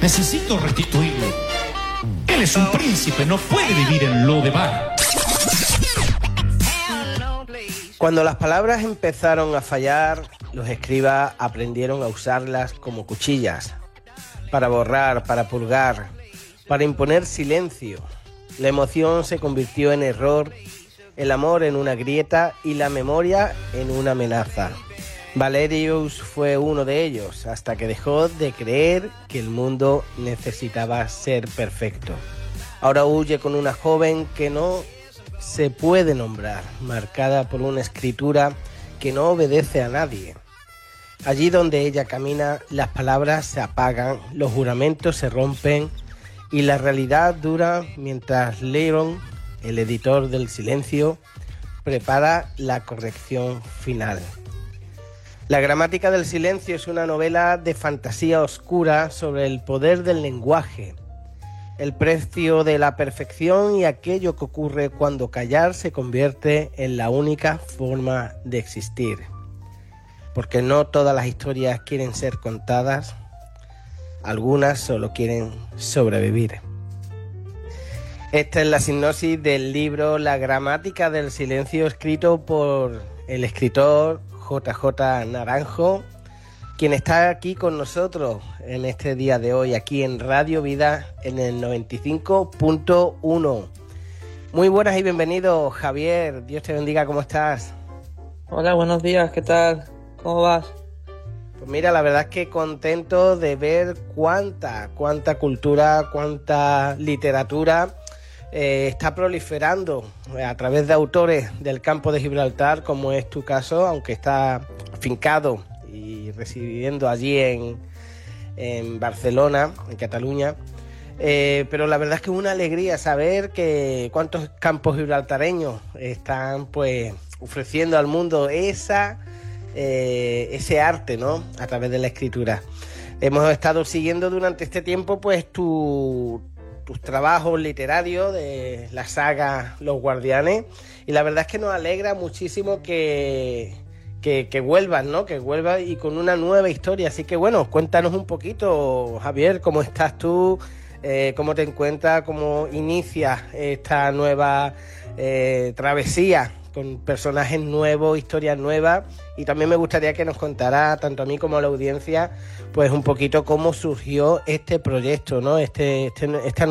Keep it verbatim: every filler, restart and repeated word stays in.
Necesito restituirlo. Él es un príncipe, no puede vivir en Lodebar. Cuando las palabras empezaron a fallar, los escribas aprendieron a usarlas como cuchillas, para borrar, para purgar, para imponer silencio. La emoción se convirtió en error, el amor en una grieta y la memoria en una amenaza. Valerius fue uno de ellos, hasta que dejó de creer que el mundo necesitaba ser perfecto. Ahora huye con una joven que no se puede nombrar, marcada por una escritura que no obedece a nadie. Allí donde ella camina, las palabras se apagan, los juramentos se rompen y la realidad dura mientras Leiron, el editor del silencio, prepara la corrección final. La gramática del silencio es una novela de fantasía oscura sobre el poder del lenguaje, el precio de la perfección y aquello que ocurre cuando callar se convierte en la única forma de existir. Porque no todas las historias quieren ser contadas, algunas solo quieren sobrevivir. Esta es la sinopsis del libro La gramática del silencio, escrito por el escritor J J Naranjo, quien está aquí con nosotros en este día de hoy, aquí en Radio Vida, en el noventa y cinco punto uno. Muy buenas y bienvenido, Javier. Dios te bendiga, ¿cómo estás? Hola, buenos días, ¿qué tal? ¿Cómo vas? Pues mira, la verdad es que contento de ver cuánta, cuánta cultura, cuánta literatura eh, está proliferando a través de autores del campo de Gibraltar, como es tu caso, aunque está afincado y residiendo allí en, en Barcelona, en Cataluña. Eh, pero la verdad es que es una alegría saber que cuántos campos gibraltareños están pues ofreciendo al mundo esa, eh, ese arte, ¿no? A través de la escritura. Hemos estado siguiendo durante este tiempo pues tu, tus trabajos literarios de la saga Los Guardianes, y la verdad es que nos alegra muchísimo que Que, que vuelvas, ¿no? Que vuelvas y con una nueva historia. Así que bueno, cuéntanos un poquito, Javier, cómo estás tú, eh, cómo te encuentras, cómo inicias esta nueva eh, travesía con personajes nuevos, historias nuevas. Y también me gustaría que nos contara, tanto a mí como a la audiencia, pues un poquito cómo surgió este proyecto, ¿no? Este, este esta